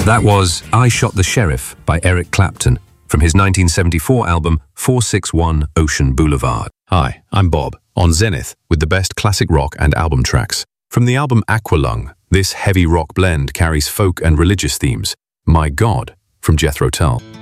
That was I Shot the Sheriff by Eric Clapton from his 1974 album 461 Ocean Boulevard. Hi, I'm Bob, on Zenith with the best classic rock and album tracks. From the album Aqualung, this heavy rock blend carries folk and religious themes. My God, from Jethro Tull.